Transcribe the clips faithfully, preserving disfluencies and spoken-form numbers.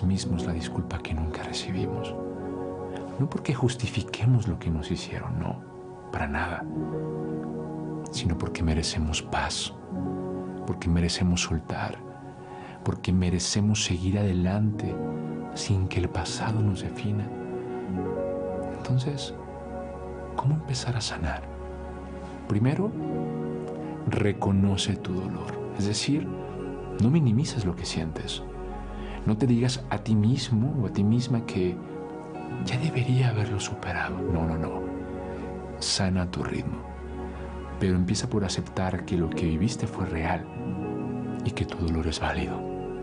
nosotros mismos la disculpa que nunca recibimos. No porque justifiquemos lo que nos hicieron, no, para nada, sino porque merecemos paz, porque merecemos soltar, porque merecemos seguir adelante sin que el pasado nos defina. Entonces, ¿cómo empezar a sanar? Primero, reconoce tu dolor, es decir, no minimices lo que sientes. No te digas a ti mismo o a ti misma que ya debería haberlo superado. No, no, no. Sana a tu ritmo. Pero empieza por aceptar que lo que viviste fue real y que tu dolor es válido.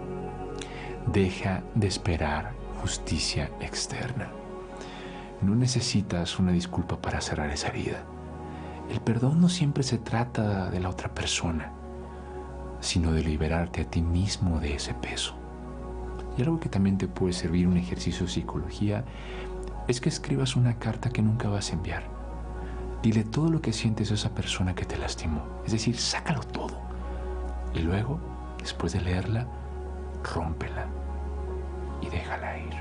Deja de esperar justicia externa. No necesitas una disculpa para cerrar esa herida. El perdón no siempre se trata de la otra persona, sino de liberarte a ti mismo de ese peso. Y algo que también te puede servir, un ejercicio de psicología, es que escribas una carta que nunca vas a enviar. Dile todo lo que sientes a esa persona que te lastimó. Es decir, sácalo todo. Y luego, después de leerla, rómpela y déjala ir.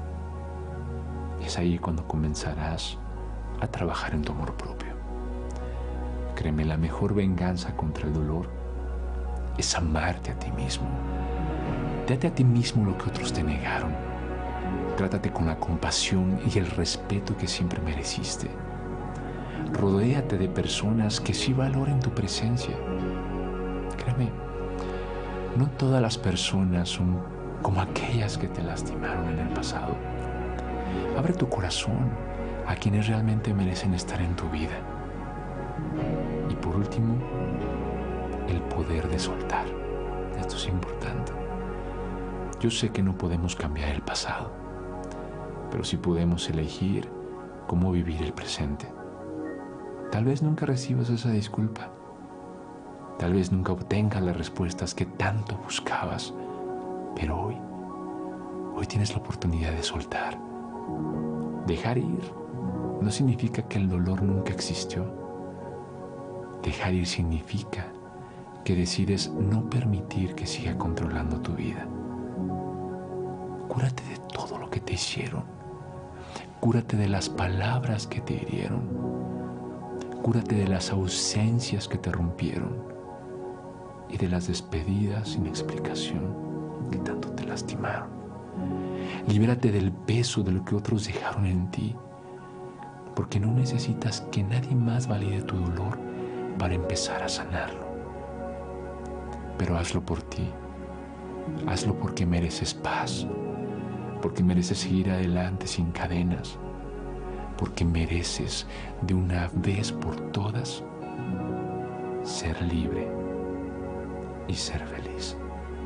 Y es ahí cuando comenzarás a trabajar en tu amor propio. Créeme, la mejor venganza contra el dolor es amarte a ti mismo. Date a ti mismo lo que otros te negaron. Trátate con la compasión y el respeto que siempre mereciste. Rodéate de personas que sí valoren tu presencia. Créeme, no todas las personas son como aquellas que te lastimaron en el pasado. Abre tu corazón a quienes realmente merecen estar en tu vida. Y por último, el poder de soltar. Esto es importante. Yo sé que no podemos cambiar el pasado, pero sí podemos elegir cómo vivir el presente. Tal vez nunca recibas esa disculpa. Tal vez nunca obtengas las respuestas que tanto buscabas. Pero hoy, hoy tienes la oportunidad de soltar. Dejar ir no significa que el dolor nunca existió. Dejar ir significa que decides no permitir que siga controlando tu vida. Cúrate de todo lo que te hicieron. Cúrate de las palabras que te hirieron. Cúrate de las ausencias que te rompieron y de las despedidas sin explicación que tanto te lastimaron. Libérate del peso de lo que otros dejaron en ti, porque no necesitas que nadie más valide tu dolor para empezar a sanarlo. Pero hazlo por ti. Hazlo porque mereces paz, porque mereces seguir adelante sin cadenas, porque mereces de una vez por todas ser libre y ser feliz.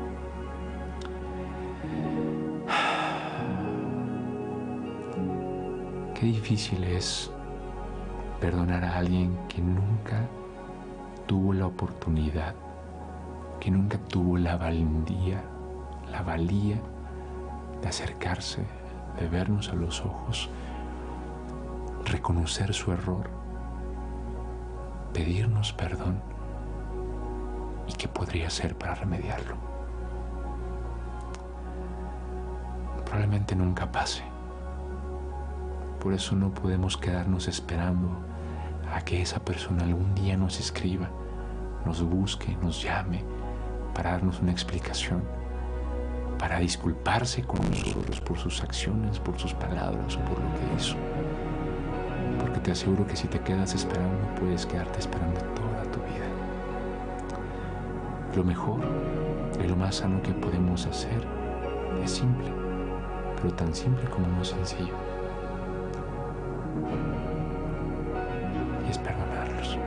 Qué difícil es perdonar a alguien que nunca tuvo la oportunidad, que nunca tuvo la valentía, la valía de acercarse, de vernos a los ojos, reconocer su error, pedirnos perdón y qué podría hacer para remediarlo. Probablemente nunca pase. Por eso no podemos quedarnos esperando a que esa persona algún día nos escriba, nos busque, nos llame para darnos una explicación, para disculparse con nosotros por sus acciones, por sus palabras o por lo que hizo. Porque te aseguro que si te quedas esperando, puedes quedarte esperando toda tu vida. Lo mejor y lo más sano que podemos hacer es simple, pero tan simple como muy sencillo. Y es perdonarlos.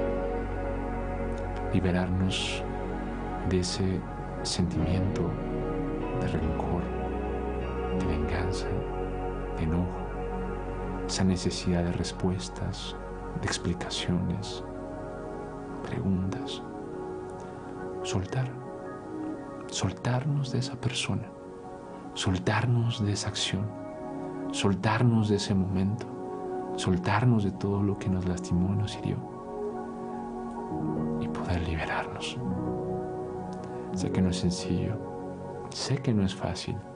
Liberarnos de ese sentimiento de rencor, de venganza, de enojo, esa necesidad de respuestas, de explicaciones, preguntas. Soltar, soltarnos de esa persona, soltarnos de esa acción, soltarnos de ese momento, soltarnos de todo lo que nos lastimó y nos hirió y poder liberarnos. Sé que no es sencillo, sé que no es fácil,